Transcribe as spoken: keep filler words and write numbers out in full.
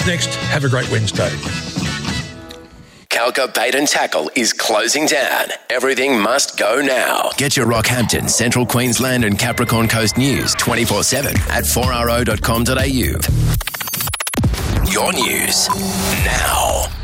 next. Have a great Wednesday. Calca Bait and Tackle is closing down. Everything must go now. Get your Rockhampton, Central Queensland and Capricorn Coast news twenty-four seven at four r o dot com dot a u. Your news now.